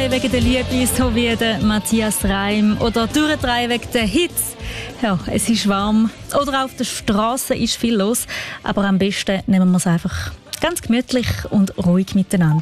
Durchdrehen wegen der Liebe, so wie der Matthias Reim. Oder Durchdrehen wegen der Hits. Ja, es ist warm. Oder auf der Straße ist viel los. Aber am besten nehmen wir es einfach ganz gemütlich und ruhig miteinander.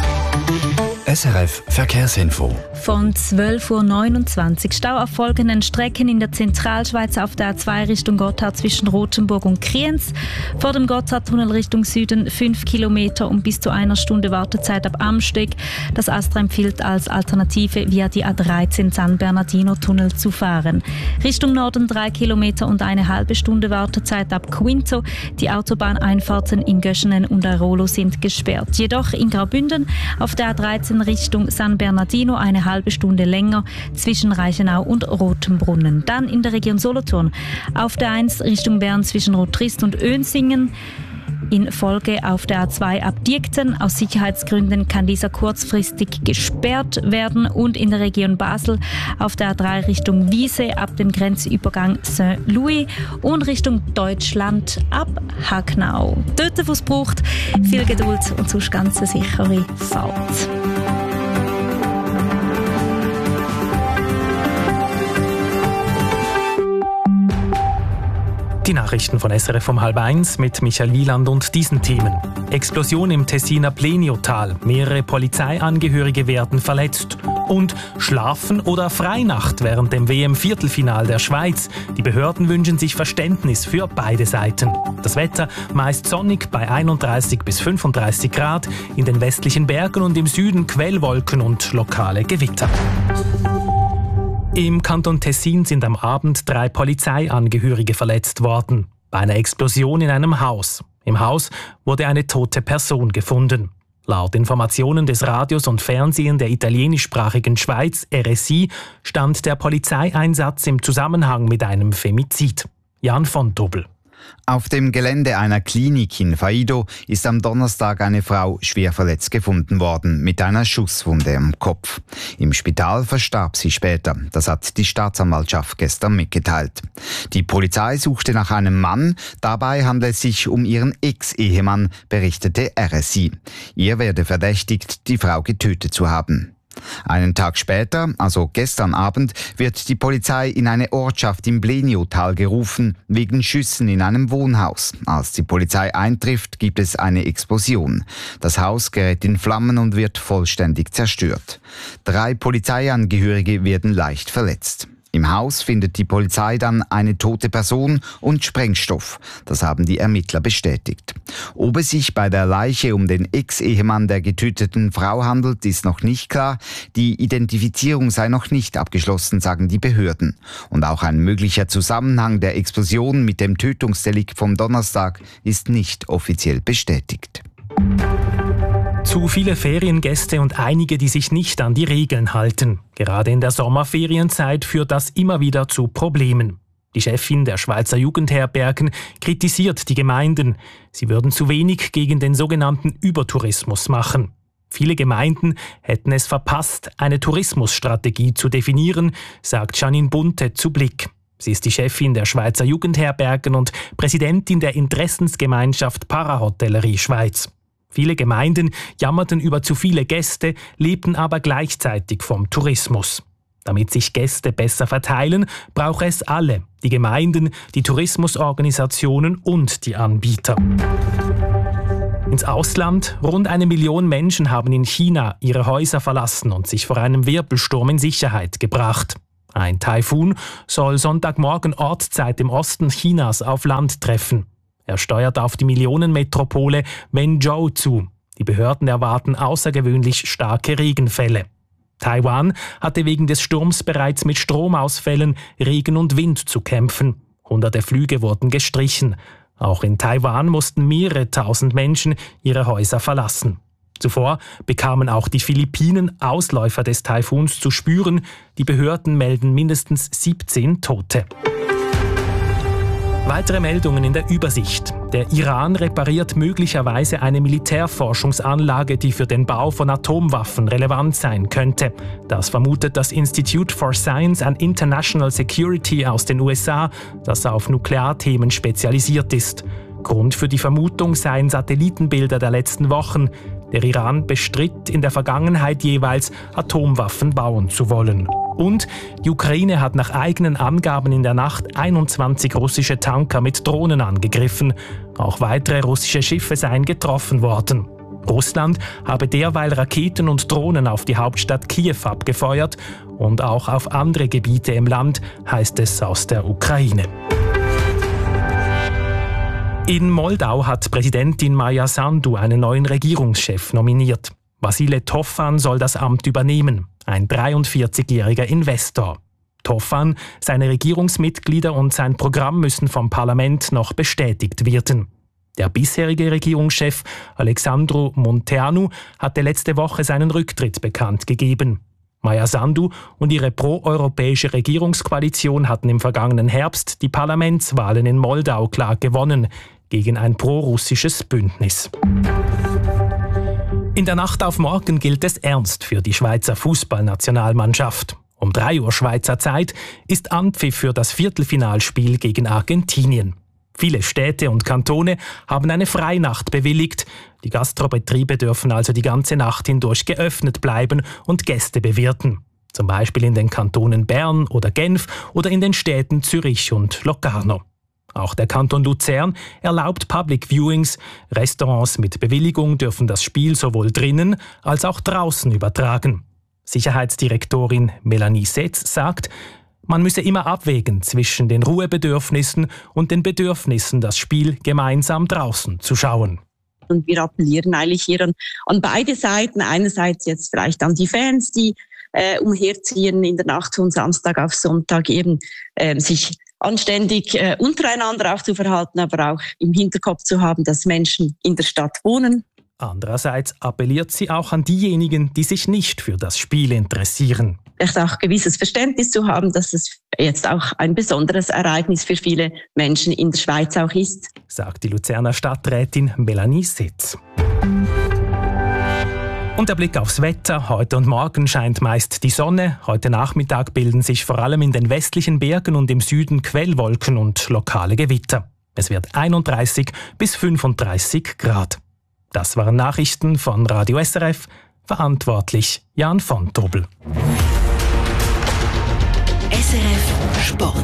SRF Verkehrsinfo. Von 12.29 Uhr Stau auf folgenden Strecken in der Zentralschweiz auf der A2 Richtung Gotthard zwischen Rothenburg und Kriens. Vor dem Gotthardtunnel Richtung Süden 5 Kilometer und bis zu 1 Stunde Wartezeit ab Amsteg. Das ASTRA empfiehlt als Alternative via die A13 San Bernardino-Tunnel zu fahren. Richtung Norden 3 Kilometer und eine halbe Stunde Wartezeit ab Quinto. Die Autobahneinfahrten in Göschenen und Airolo sind gesperrt. Jedoch in Graubünden auf der A13 Richtung San Bernardino eine halbe Stunde länger zwischen Reichenau und Rotenbrunnen. Dann in der Region Solothurn auf der 1 Richtung Bern zwischen Rotrist und Önsingen. In Folge auf der A2 ab Diekten. Aus Sicherheitsgründen kann dieser kurzfristig gesperrt werden. Und in der Region Basel auf der A3 Richtung Wiese ab dem Grenzübergang Saint-Louis und Richtung Deutschland ab Hagnau. Dort, wo es braucht, viel Geduld und sonst ganz eine sichere Fahrt. Die Nachrichten von SRF um 12:30 mit Michael Wieland und diesen Themen. Explosion im Tessiner Pleniotal. Mehrere Polizeiangehörige werden verletzt. Und Schlafen oder Freinacht während dem WM-Viertelfinal der Schweiz. Die Behörden wünschen sich Verständnis für beide Seiten. Das Wetter meist sonnig bei 31 bis 35 Grad. In den westlichen Bergen und im Süden Quellwolken und lokale Gewitter. Im Kanton Tessin sind am Abend 3 Polizeiangehörige verletzt worden. Bei einer Explosion in einem Haus. Im Haus wurde eine tote Person gefunden. Laut Informationen des Radios und Fernsehen der italienischsprachigen Schweiz, RSI, stand der Polizeieinsatz im Zusammenhang mit einem Femizid. Jan von Dobbel. Auf dem Gelände einer Klinik in Faido ist am Donnerstag eine Frau schwer verletzt gefunden worden, mit einer Schusswunde am Kopf. Im Spital verstarb sie später. Das hat die Staatsanwaltschaft gestern mitgeteilt. Die Polizei suchte nach einem Mann. Dabei handelt es sich um ihren Ex-Ehemann, berichtete RSI. Ihr werde verdächtigt, die Frau getötet zu haben. Einen Tag später, also gestern Abend, wird die Polizei in eine Ortschaft im Pleniotal gerufen, wegen Schüssen in einem Wohnhaus. Als die Polizei eintrifft, gibt es eine Explosion. Das Haus gerät in Flammen und wird vollständig zerstört. 3 Polizeiangehörige werden leicht verletzt. Im Haus findet die Polizei dann eine tote Person und Sprengstoff. Das haben die Ermittler bestätigt. Ob es sich bei der Leiche um den Ex-Ehemann der getöteten Frau handelt, ist noch nicht klar. Die Identifizierung sei noch nicht abgeschlossen, sagen die Behörden. Und auch ein möglicher Zusammenhang der Explosion mit dem Tötungsdelikt vom Donnerstag ist nicht offiziell bestätigt. Zu viele Feriengäste und einige, die sich nicht an die Regeln halten. Gerade in der Sommerferienzeit führt das immer wieder zu Problemen. Die Chefin der Schweizer Jugendherbergen kritisiert die Gemeinden. Sie würden zu wenig gegen den sogenannten Übertourismus machen. Viele Gemeinden hätten es verpasst, eine Tourismusstrategie zu definieren, sagt Janine Bunte zu Blick. Sie ist die Chefin der Schweizer Jugendherbergen und Präsidentin der Interessensgemeinschaft Parahotellerie Schweiz. Viele Gemeinden jammerten über zu viele Gäste, lebten aber gleichzeitig vom Tourismus. Damit sich Gäste besser verteilen, braucht es alle, die Gemeinden, die Tourismusorganisationen und die Anbieter. Ins Ausland. Rund 1 Million Menschen haben in China ihre Häuser verlassen und sich vor einem Wirbelsturm in Sicherheit gebracht. Ein Taifun soll Sonntagmorgen Ortszeit im Osten Chinas auf Land treffen. Er steuert auf die Millionenmetropole Wenzhou zu. Die Behörden erwarten außergewöhnlich starke Regenfälle. Taiwan hatte wegen des Sturms bereits mit Stromausfällen, Regen und Wind zu kämpfen. Hunderte Flüge wurden gestrichen. Auch in Taiwan mussten mehrere tausend Menschen ihre Häuser verlassen. Zuvor bekamen auch die Philippinen Ausläufer des Taifuns zu spüren. Die Behörden melden mindestens 17 Tote. Weitere Meldungen in der Übersicht. Der Iran repariert möglicherweise eine Militärforschungsanlage, die für den Bau von Atomwaffen relevant sein könnte. Das vermutet das Institute for Science and International Security aus den USA, das auf Nuklearthemen spezialisiert ist. Grund für die Vermutung seien Satellitenbilder der letzten Wochen. Der Iran bestritt in der Vergangenheit jeweils, Atomwaffen bauen zu wollen. Und die Ukraine hat nach eigenen Angaben in der Nacht 21 russische Tanker mit Drohnen angegriffen. Auch weitere russische Schiffe seien getroffen worden. Russland habe derweil Raketen und Drohnen auf die Hauptstadt Kiew abgefeuert und auch auf andere Gebiete im Land, heißt es aus der Ukraine. In Moldau hat Präsidentin Maja Sandu einen neuen Regierungschef nominiert. Vasile Tofan soll das Amt übernehmen, ein 43-jähriger Investor. Tofan, seine Regierungsmitglieder und sein Programm müssen vom Parlament noch bestätigt werden. Der bisherige Regierungschef Alexandru Munteanu hatte letzte Woche seinen Rücktritt bekannt gegeben. Maja Sandu und ihre pro-europäische Regierungskoalition hatten im vergangenen Herbst die Parlamentswahlen in Moldau klar gewonnen, gegen ein pro-russisches Bündnis. In der Nacht auf morgen gilt es ernst für die Schweizer Fußballnationalmannschaft. Um 3 Uhr Schweizer Zeit ist Anpfiff für das Viertelfinalspiel gegen Argentinien. Viele Städte und Kantone haben eine Freinacht bewilligt. Die Gastrobetriebe dürfen also die ganze Nacht hindurch geöffnet bleiben und Gäste bewirten. Zum Beispiel in den Kantonen Bern oder Genf oder in den Städten Zürich und Locarno. Auch der Kanton Luzern erlaubt Public Viewings. Restaurants mit Bewilligung dürfen das Spiel sowohl drinnen als auch draußen übertragen. Sicherheitsdirektorin Melanie Setz sagt, man müsse immer abwägen zwischen den Ruhebedürfnissen und den Bedürfnissen, das Spiel gemeinsam draußen zu schauen. Und wir appellieren eigentlich hier an beide Seiten. Einerseits jetzt vielleicht an die Fans, die umherziehen in der Nacht von Samstag auf Sonntag, eben sich anständig untereinander auch zu verhalten, aber auch im Hinterkopf zu haben, dass Menschen in der Stadt wohnen. Andererseits appelliert sie auch an diejenigen, die sich nicht für das Spiel interessieren. Vielleicht auch gewisses Verständnis zu haben, dass es jetzt auch ein besonderes Ereignis für viele Menschen in der Schweiz auch ist, sagt die Luzerner Stadträtin Melanie Setz. Und der Blick aufs Wetter. Heute und morgen scheint meist die Sonne. Heute Nachmittag bilden sich vor allem in den westlichen Bergen und im Süden Quellwolken und lokale Gewitter. Es wird 31 bis 35 Grad. Das waren Nachrichten von Radio SRF. Verantwortlich Jan von Tobel. SRF Sport.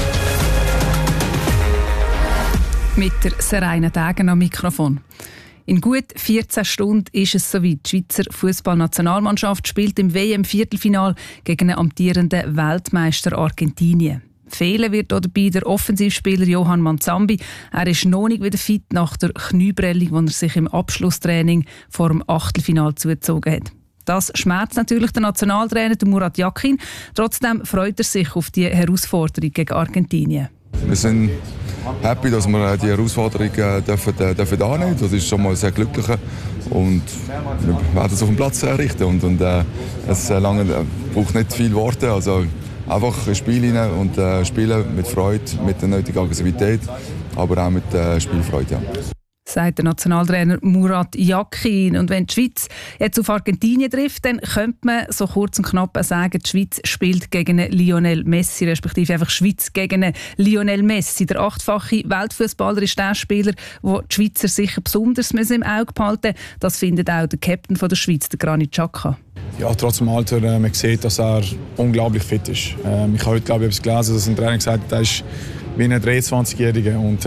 Mit der Seraina Dagen am Mikrofon. In gut 14 Stunden ist es soweit. Die Schweizer Fußballnationalmannschaft spielt im WM-Viertelfinal gegen den amtierenden Weltmeister Argentinien. Fehlen wird dabei der Offensivspieler Johann Manzambi. Er ist noch nicht wieder fit nach der Knieprellung, die er sich im Abschlusstraining vor dem Achtelfinal zugezogen hat. Das schmerzt natürlich der Nationaltrainer Murat Yakin. Trotzdem freut er sich auf die Herausforderung gegen Argentinien. Wir sind happy, dass wir die Herausforderung dürfen annehmen. Das ist schon mal sehr glücklich. Und wir werden es auf dem Platz errichten. Und es braucht nicht viele Worte. Also einfach ein Spiel rein und spielen mit Freude, mit der nötigen Aggressivität, aber auch mit Spielfreude. Ja. Sagt der Nationaltrainer Murat Yakin. Und wenn die Schweiz jetzt auf Argentinien trifft, dann könnte man so kurz und knapp sagen, die Schweiz spielt gegen Lionel Messi, respektive einfach Schweiz gegen Lionel Messi. Der 8-fache Weltfußballer ist der Spieler, den die Schweizer sicher besonders im Auge behalten müssen. Das findet auch der Captain von der Schweiz, der Granit Xhaka. Ja, trotz dem Alter, man sieht, dass er unglaublich fit ist. Ich habe heute, glaube ich, etwas gelesen, dass ein Trainer gesagt hat, er ist wie ein 23-Jähriger. Und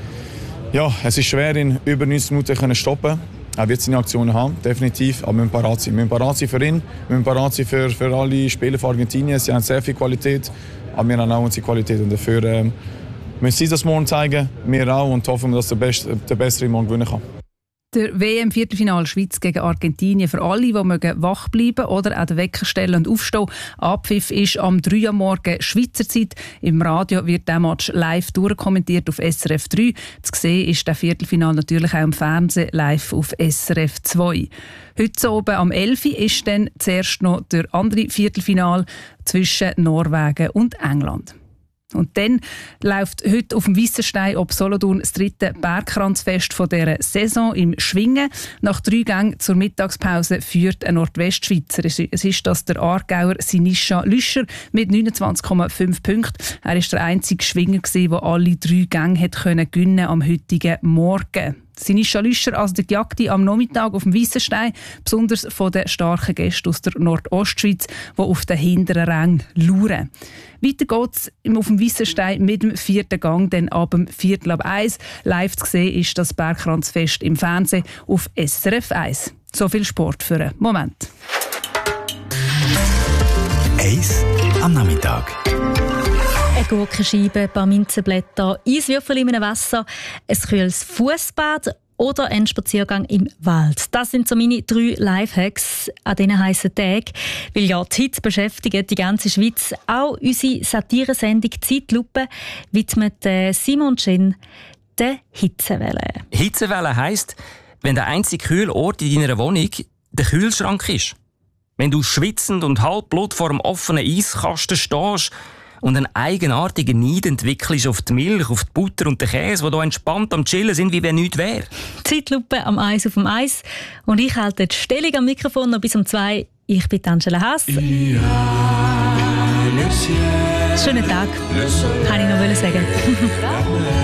ja, es ist schwer, ihn über 90 Minuten zu stoppen. Er wird seine Aktionen haben, definitiv, aber wir müssen parat sein. Wir müssen parat sein für ihn, wir müssen parat sein für alle Spieler von Argentinien. Sie haben sehr viel Qualität, aber wir haben auch unsere Qualität. Und dafür müssen sie das morgen zeigen, wir auch, und hoffen, dass der Bessere morgen gewinnen kann. Der WM-Viertelfinal Schweiz gegen Argentinien für alle, die wach bleiben oder auch den Wecker stellen und aufstehen. Abpfiff ist am 3 Uhr morgen Schweizer Zeit. Im Radio wird der Match live durchkommentiert auf SRF 3. Zu sehen ist der Viertelfinal natürlich auch im Fernsehen live auf SRF 2. Heute oben am 11 Uhr ist dann zuerst noch der andere Viertelfinal zwischen Norwegen und England. Und dann läuft heute auf dem Weissenstein ob Solothurn das 3. Bergkranzfest dieser Saison im Schwingen. Nach 3 Gängen zur Mittagspause führt ein Nordwestschweizer. Es ist das der Aargauer Sinischa Lüscher mit 29,5 Punkten. Er war der einzige Schwinger, der alle 3 Gänge gewinnen am heutigen Morgen. Sinischa Lüscher also die Jagd am Nachmittag auf dem Weissenstein, besonders von den starken Gästen aus der Nordostschweiz, die auf den hinteren Rängen lauern. Weiter geht's auf dem Weissenstein mit dem 4. Gang, dann ab dem 1:15. Live zu sehen ist das Bergkranzfest im Fernsehen auf SRF 1. So viel Sport für einen Moment. 1 am Nachmittag. Eine Gurkenscheibe, ein paar Minzenblätter, Eiswürfel in einem Wasser, ein kühles Fußbad oder ein Spaziergang im Wald. Das sind so meine 3 Lifehacks an diesen heissen Tagen. Weil ja, die Hitze beschäftigt die ganze Schweiz. Auch unsere Satiresendung «Zeitlupe» widmet Simon Chen der Hitzewelle. Hitzewelle heisst, wenn der einzige kühle Ort in deiner Wohnung der Kühlschrank ist. Wenn du schwitzend und halb Blut vor einem offenen Eiskasten stehst und einen eigenartigen Neid entwickelst auf die Milch, auf die Butter und den Käse, die hier entspannt am Chillen sind, wie wenn nichts wäre. Zeitlupe am Eis auf dem Eis. Und ich halte die Stellung am Mikrofon noch bis um 2. Ich bin Angela Haas. Schönen Tag, kann ich noch sagen.